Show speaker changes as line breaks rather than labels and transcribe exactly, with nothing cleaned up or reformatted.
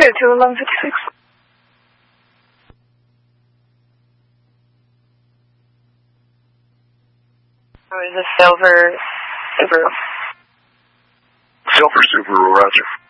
two to eleven fifty-six. Oh, is this Silver Subaru?
Silver Subaru, roger.